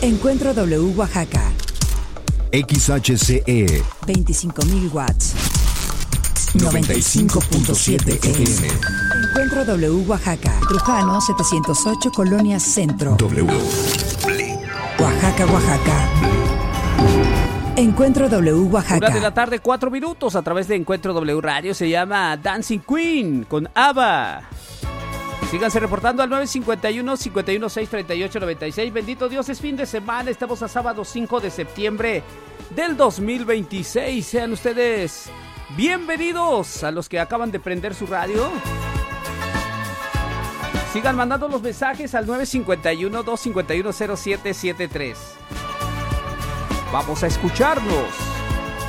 Encuentro W Oaxaca. XHCE 25,000 watts. 95.7 FM. Encuentro W Oaxaca. Trujano 708, Colonia Centro. W. Oaxaca, Oaxaca. Encuentro W Oaxaca. 1:00 PM, 4 minutos a través de Encuentro W Radio. Se llama Dancing Queen con ABBA. Síganse reportando al 951-516-3896. Bendito Dios, es fin de semana. Estamos a sábado 5 de septiembre del 2026. Sean ustedes bienvenidos a los que acaban de prender su radio. Sigan mandando los mensajes al 951-251-0773. Vamos a escucharnos.